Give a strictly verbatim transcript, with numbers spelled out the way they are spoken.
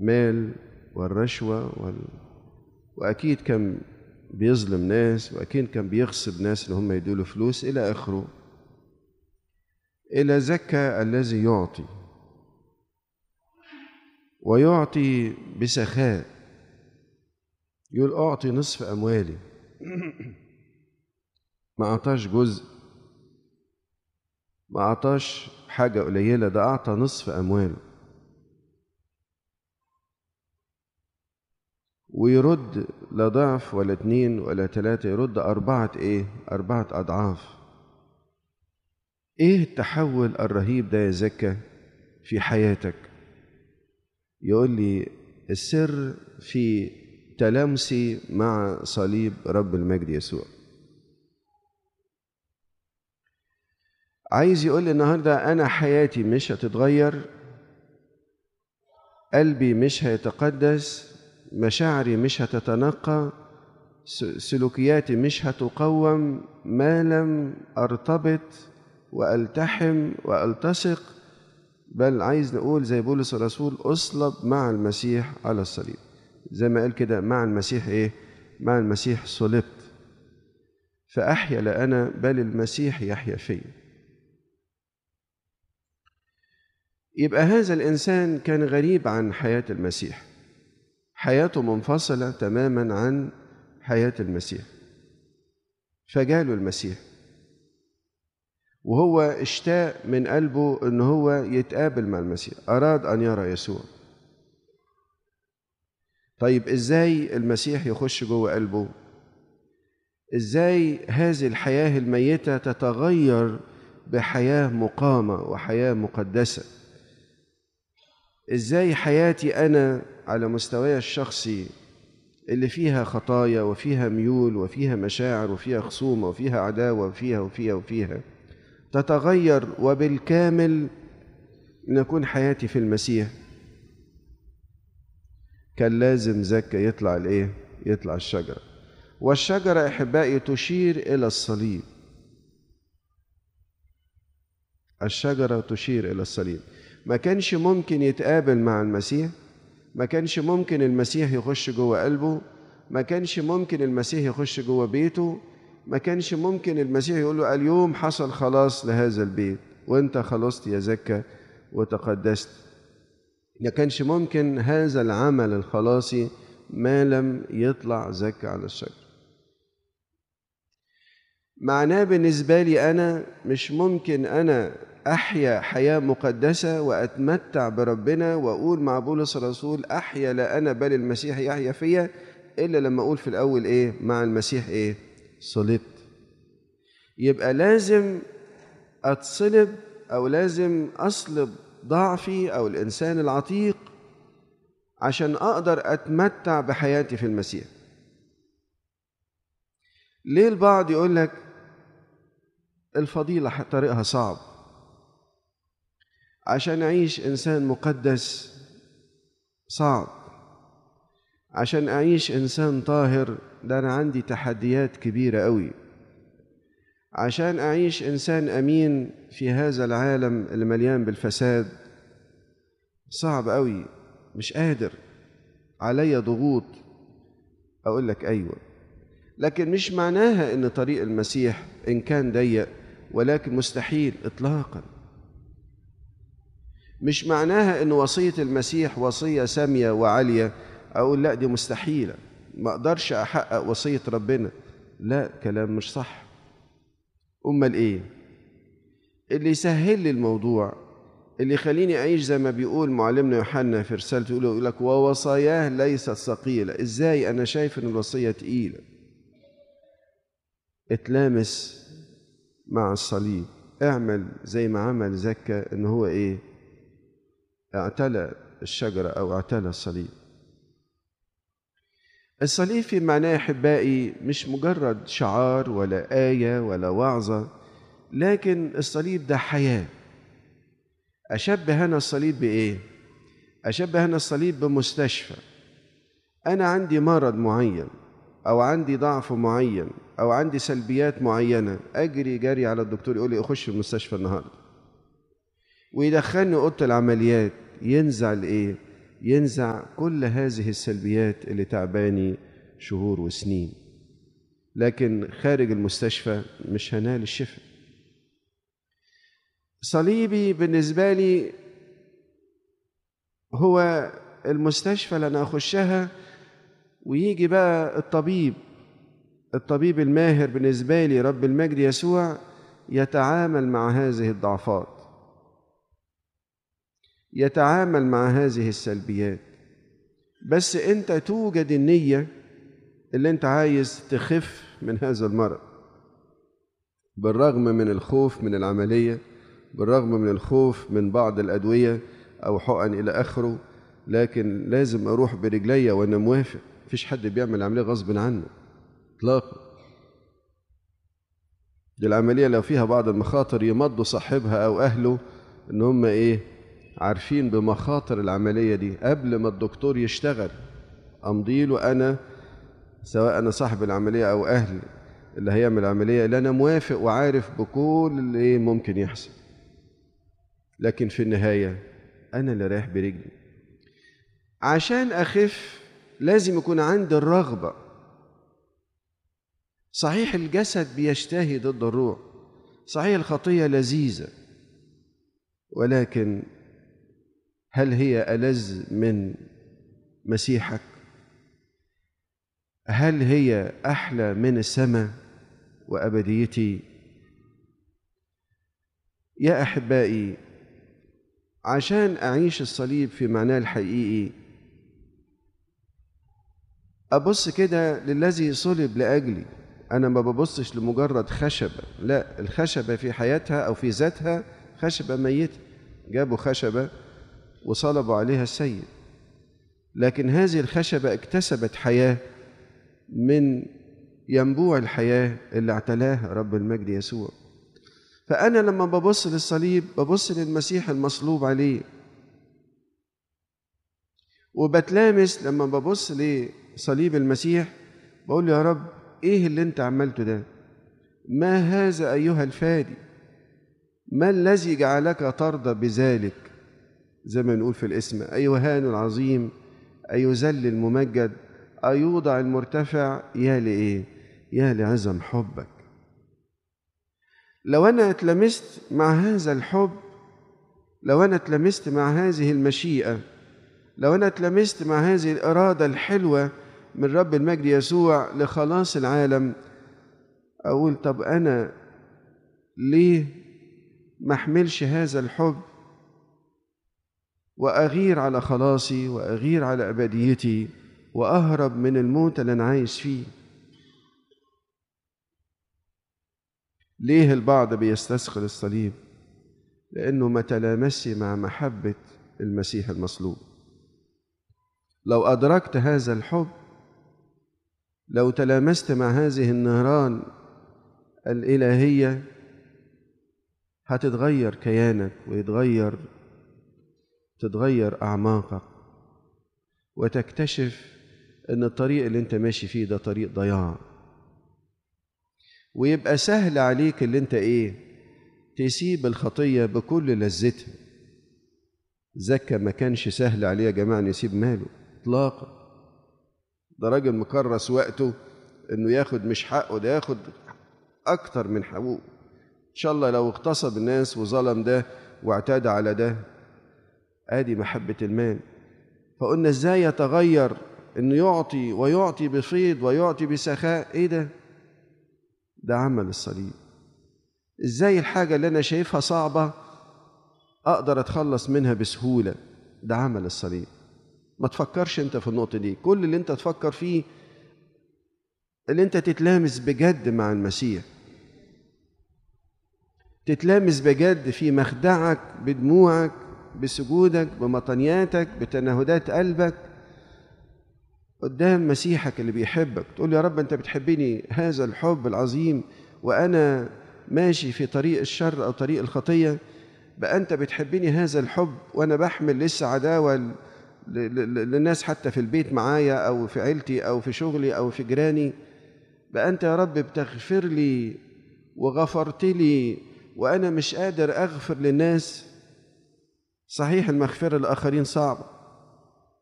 المال والرشوة وال... وأكيد كان بيظلم ناس، وأكيد كان بيغصب ناس إن هم يدوا فلوس إلى آخره، إلى زكى الذي يعطي ويعطي بسخاء. يقول أعطي نصف أموالي، ما أعطاش جزء، ما أعطاش حاجة قليلة، ده أعطى نصف أمواله، ويرد لا ضعف ولا اتنين ولا تلاتة، يرد أربعة إيه؟ أربعة أضعاف. إيه التحول الرهيب ده يا زكا في حياتك؟ يقول لي السر في تلامسي مع صليب رب المجد يسوع. عايز يقول لي النهارده أنا حياتي مش هتتغير، قلبي مش هيتقدس، مشاعري مش هتتنقى، سلوكياتي مش هتقوم ما لم أرتبط وألتحم وألتصق، بل عايز نقول زي بولس الرسول أصلب مع المسيح على الصليب. زي ما قال كده مع المسيح إيه؟ مع المسيح صلبت، فأحيا لا أنا بل المسيح يحيا فيا. يبقى هذا الإنسان كان غريب عن حياة المسيح، حياته منفصلة تماما عن حياة المسيح، فجاله المسيح وهو اشتاق من قلبه ان هو يتقابل مع المسيح، اراد ان يرى يسوع. طيب ازاي المسيح يخش جوه قلبه؟ ازاي هذه الحياة الميتة تتغير بحياة مقامة وحياة مقدسة؟ ازاي حياتي انا على مستواي الشخصي اللي فيها خطايا وفيها ميول وفيها مشاعر وفيها خصومة وفيها عداوة وفيها وفيها وفيها تتغير وبالكامل أن يكون حياتي في المسيح؟ كان لازم زكى يطلع الإيه؟ يطلع الشجرة. والشجرة أحبائي تشير إلى الصليب، الشجرة تشير إلى الصليب. ما كانش ممكن يتقابل مع المسيح، ما كانش ممكن المسيح يخش جوه قلبه، ما كانش ممكن المسيح يخش جوه بيته، ما كانش ممكن المسيح يقول له اليوم حصل خلاص لهذا البيت وانت خلصت يا زكى وتقدست. ما كانش ممكن هذا العمل الخلاصي ما لم يطلع زكى على الشجرة. معناه بالنسبة لي أنا مش ممكن أنا أحيا حياة مقدسة وأتمتع بربنا وأقول مع بولس الرسول أحيا لا أنا بل المسيح يحيا فيا، إلا لما أقول في الأول إيه؟ مع المسيح إيه؟ صلبت. يبقى لازم أتصلب أو لازم أصلب ضعفي أو الإنسان العتيق عشان أقدر أتمتع بحياتي في المسيح. ليه البعض يقول لك الفضيلة طريقها صعب، عشان أعيش إنسان مقدس صعب، عشان أعيش إنسان طاهر ده أنا عندي تحديات كبيرة قوي، عشان أعيش إنسان أمين في هذا العالم اللي مليان بالفساد صعب قوي، مش قادر، علي ضغوط. أقول لك أيوة، لكن مش معناها إن طريق المسيح إن كان ضيق ولكن مستحيل إطلاقا. مش معناها إن وصية المسيح وصية سامية وعالية أقول لا دي مستحيلة، ما أقدرش أحقق وصية ربنا. لا، كلام مش صح. أمال إيه اللي يسهل لي الموضوع، اللي يخليني أعيش زي ما بيقول معلمنا يوحنا في رسالته، يقول لك ووصاياه ليست ثقيلة. إزاي أنا شايف إن الوصية تقيلة؟ اتلامس مع الصليب، اعمل زي ما عمل زكى، إن هو إيه؟ اعتلى الشجرة أو اعتلى الصليب. الصليب في معناه أحبائي مش مجرد شعار ولا آية ولا وعظة، لكن الصليب ده حياة. أشبه أنا الصليب بإيه؟ أشبه أنا الصليب بمستشفى. أنا عندي مرض معين أو عندي ضعف معين أو عندي سلبيات معينة، أجري جري على الدكتور يقول لي أخش المستشفى النهاردة، ويدخلني أوضة العمليات، ينزع الإيه؟ ينزع كل هذه السلبيات اللي تعباني شهور وسنين. لكن خارج المستشفى مش هنال الشفاء. صليبي بالنسبة لي هو المستشفى اللي أنا أخشها، ويجي بقى الطبيب الطبيب الماهر بالنسبة لي رب المجد يسوع يتعامل مع هذه الضعفات، يتعامل مع هذه السلبيات. بس أنت توجد النية اللي أنت عايز تخف من هذا المرض، بالرغم من الخوف من العملية، بالرغم من الخوف من بعض الأدوية أو حقن إلى آخره، لكن لازم أروح برجلي وأنا موافق. مفيش حد بيعمل عملية غصب عنه إطلاقا. دي العملية لو فيها بعض المخاطر يمضوا صاحبها أو أهله إن هم إيه عارفين بمخاطر العملية دي قبل ما الدكتور يشتغل. أمضي له أنا، سواء أنا صاحب العملية أو أهل اللي هيعمل العملية، اللي أنا موافق وعارف بكل اللي ممكن يحصل. لكن في النهاية أنا اللي رايح برجلي. عشان أخف لازم يكون عندي الرغبة. صحيح الجسد بيشتهي ضد الروح، صحيح الخطية لذيذة، ولكن هل هي ألذ من مسيحك؟ هل هي أحلى من السماء وأبديتي؟ يا أحبائي، عشان أعيش الصليب في معناه الحقيقي أبص كده للذي صلب لأجلي. أنا ما ببصش لمجرد خشبة، لا، الخشبة في حياتها أو في ذاتها خشبة ميتة، جابوا خشبة وصلبوا عليها السيد، لكن هذه الخشبة اكتسبت حياة من ينبوع الحياة اللي اعتلاها رب المجد يسوع. فأنا لما ببص للصليب ببص للمسيح المصلوب عليه، وبتلامس لما ببص لصليب المسيح بقول يا رب إيه اللي أنت عملته ده؟ ما هذا أيها الفادي؟ ما الذي جعلك ترضى بذلك؟ زي ما نقول في الاسم: أيهان العظيم، أيذل الممجد، أيوضع المرتفع. يا لإيه؟ يا لعظم حبك. لو أنا اتلمست مع هذا الحب، لو أنا اتلمست مع هذه المشيئة، لو أنا اتلمست مع هذه الإرادة الحلوة من رب المجد يسوع لخلاص العالم، أقول طب أنا ليه ما أحملش هذا الحب وأغير على خلاصي وأغير على أبديتي وأهرب من الموت اللي أنا عايش فيه؟ ليه البعض بيستثقل الصليب؟ لأنه ما تلامسي مع محبة المسيح المصلوب. لو أدركت هذا الحب، لو تلامست مع هذه النهران الإلهية، هتتغير كيانك ويتغير تتغير أعماقك، وتكتشف أن الطريق اللي أنت ماشي فيه ده طريق ضياع، ويبقى سهل عليك اللي أنت إيه تسيب الخطية بكل لذتها. زكا ما كانش سهل عليه يا جماعة أن يسيب ماله إطلاقا. ده راجل مكرس وقته أنه ياخد مش حقه، ده ياخد أكتر من حقوقه. إن شاء الله لو اغتصب الناس وظلم ده واعتدى على ده، آدي محبة المال. فقلنا إزاي يتغير أنه يعطي ويعطي بفيض ويعطي بسخاء؟ إيه ده؟ ده عمل الصليب. إزاي الحاجة اللي أنا شايفها صعبة أقدر أتخلص منها بسهولة؟ ده عمل الصليب. ما تفكرش أنت في النقطة دي، كل اللي أنت تفكر فيه اللي أنت تتلامس بجد مع المسيح، تتلامس بجد في مخدعك، بدموعك، بسجودك، بمطنياتك، بتنهدات قلبك قدام مسيحك اللي بيحبك. تقول يا رب أنت بتحبني هذا الحب العظيم وأنا ماشي في طريق الشر أو طريق الخطية، بقى أنت بتحبني هذا الحب وأنا بحمل لسه عداوة للناس حتى في البيت معايا أو في عيلتي أو في شغلي أو في جيراني. بقى أنت يا رب بتغفر لي وغفرت لي وأنا مش قادر أغفر للناس. صحيح المغفرة للآخرين صعبة،